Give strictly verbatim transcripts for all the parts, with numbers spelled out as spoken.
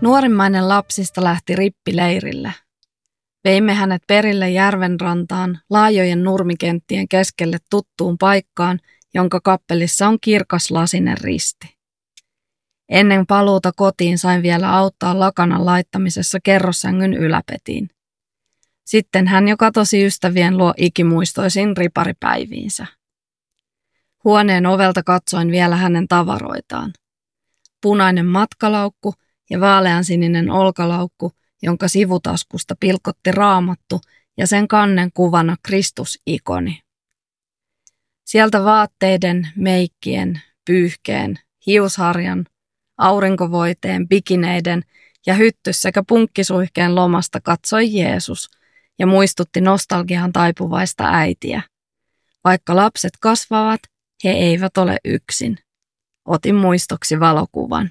Nuorimmainen lapsista lähti rippileirille. Veimme hänet perille järven rantaan, laajojen nurmikenttien keskelle tuttuun paikkaan, jonka kappelissa on kirkas lasinen risti. Ennen paluuta kotiin sain vielä auttaa lakanan laittamisessa kerrossängyn yläpetiin. Sitten hän jo katosi ystävien luo ikimuistoisiin riparipäiviinsä. Huoneen ovelta katsoin vielä hänen tavaroitaan. Punainen matkalaukku ja vaaleansininen olkalaukku, jonka sivutaskusta pilkotti raamattu ja sen kannen kuvana Kristus-ikoni. Sieltä vaatteiden, meikkien, pyyhkeen, hiusharjan, aurinkovoiteen, bikineiden ja hyttys sekä punkkisuihkeen lomasta katsoi Jeesus ja muistutti nostalgiaan taipuvaista äitiä. Vaikka lapset kasvavat, he eivät ole yksin. Otin muistoksi valokuvan.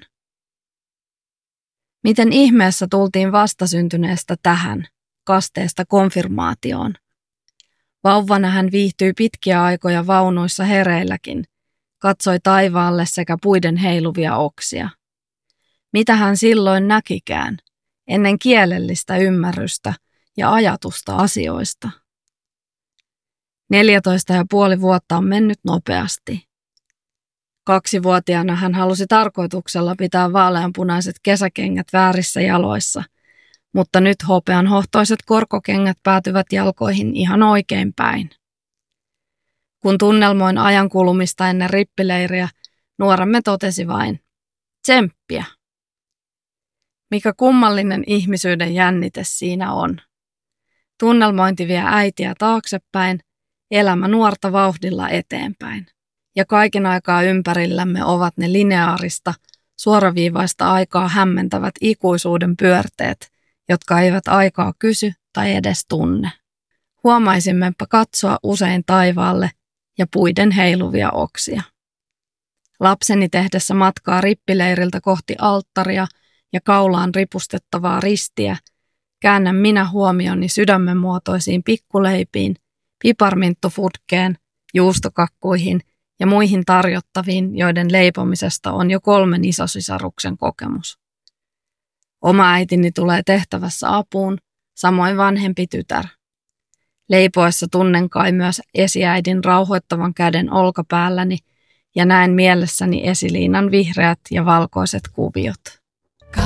Miten ihmeessä tultiin vastasyntyneestä tähän, kasteesta konfirmaatioon? Vauvana hän viihtyi pitkiä aikoja vaunuissa hereilläkin, katsoi taivaalle sekä puiden heiluvia oksia. Mitä hän silloin näkikään, ennen kielellistä ymmärrystä ja ajatusta asioista? Neljätoista ja puoli vuotta on mennyt nopeasti. Kaksivuotiaana hän halusi tarkoituksella pitää vaaleanpunaiset kesäkengät väärissä jaloissa, mutta nyt hopeanhohtoiset korkokengät päätyvät jalkoihin ihan oikein päin. Kun tunnelmoin ajan kulumista ennen rippileiriä, nuoremme totesi vain, tsemppiä. Mikä kummallinen ihmisyyden jännite siinä on. Tunnelmointi vie äitiä taaksepäin, elämä nuorta vauhdilla eteenpäin. Ja kaiken aikaa ympärillämme ovat ne lineaarista, suoraviivaista aikaa hämmentävät ikuisuuden pyörteet, jotka eivät aikaa kysy tai edes tunne. Huomaisimmepa katsoa usein taivaalle ja puiden heiluvia oksia. Lapseni tehdessä matkaa rippileiriltä kohti alttaria ja kaulaan ripustettavaa ristiä, käännän minä huomioni sydämenmuotoisiin pikkuleipiin, piparminttufutkeen, juustokakkuihin ja muihin tarjottaviin, joiden leipomisesta on jo kolmen isosisaruksen kokemus. Oma äitini tulee tehtävässä apuun, samoin vanhempi tytär. Leipoessa tunnen kai myös esiäidin rauhoittavan käden olkapäälläni ja näen mielessäni esiliinan vihreät ja valkoiset kuviot.